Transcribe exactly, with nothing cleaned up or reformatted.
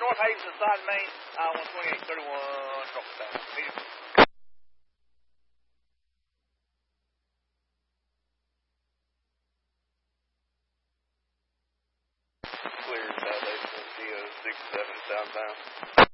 North Hazen, side main, uh, one twenty-eight thirty-one, drop it down. Clear, South Hazen, Geo six seven, southbound.